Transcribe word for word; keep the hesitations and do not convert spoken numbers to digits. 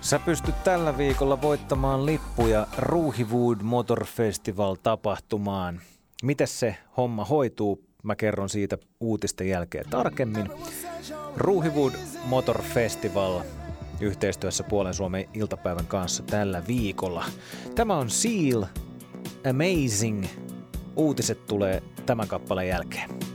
Sä pystyt tällä viikolla voittamaan lippuja Ruuhiwood Motor Festival-tapahtumaan. Miten se homma hoituu? Mä kerron siitä uutisten jälkeen tarkemmin. Ruuhiwood Motor Festival yhteistyössä Puolen Suomen iltapäivän kanssa tällä viikolla. Tämä on Seal Amazing. Uutiset tulee tämän kappaleen jälkeen.